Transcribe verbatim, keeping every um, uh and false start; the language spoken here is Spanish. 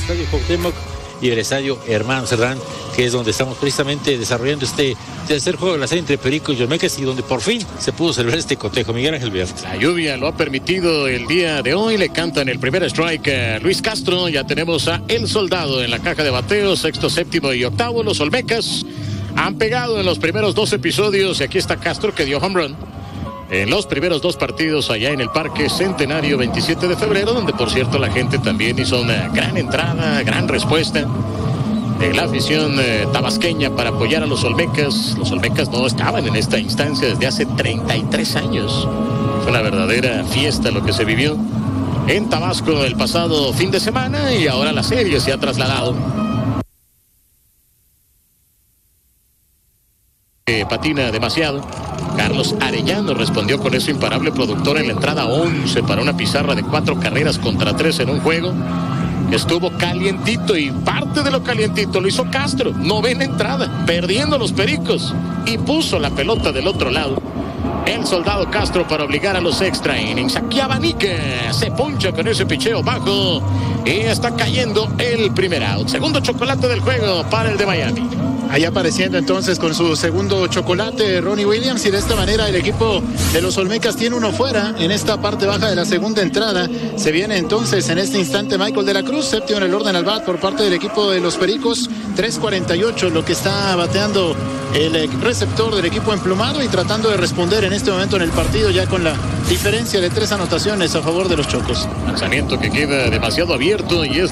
Estadio Cuauhtémoc y el Estadio Hermano Cerdán, que es donde estamos precisamente desarrollando este tercer juego de la serie entre Pericos y Olmecas, y donde por fin se pudo celebrar este cotejo. Miguel Ángel Villar. La lluvia lo ha permitido el día de hoy. Le cantan el primer strike a Luis Castro. Ya tenemos a El Soldado en la caja de bateo, sexto, séptimo y octavo. Los Olmecas han pegado en los primeros dos episodios y aquí está Castro, que dio home run en los primeros dos partidos allá en el Parque Centenario, veintisiete de febrero, donde por cierto la gente también hizo una gran entrada, gran respuesta de la afición eh, tabasqueña para apoyar a los Olmecas. Los Olmecas no estaban en esta instancia desde hace treinta y tres años. Fue una verdadera fiesta lo que se vivió en Tabasco el pasado fin de semana, y ahora la serie se ha trasladado. Eh, patina demasiado. Carlos Arellano respondió con eso imparable productor en la entrada once para una pizarra de cuatro carreras contra tres en un juego que estuvo calientito, y parte de lo calientito lo hizo Castro. Novena entrada, perdiendo los Pericos, y puso la pelota del otro lado. El Soldado Castro para obligar a los extra innings. Aquí abanica, se poncha con ese picheo bajo y está cayendo el primer out. Segundo chocolate del juego para el de Miami. Ahí apareciendo entonces con su segundo chocolate Ronnie Williams, y de esta manera el equipo de los Olmecas tiene uno fuera en esta parte baja de la segunda entrada. Se viene entonces en este instante Michael de la Cruz, séptimo en el orden al bat por parte del equipo de los Pericos. tres cuarenta y ocho lo que está bateando el receptor del equipo emplumado, y tratando de responder en este momento en el partido ya con la diferencia de tres anotaciones a favor de los Chocos. Lanzamiento que queda demasiado abierto y es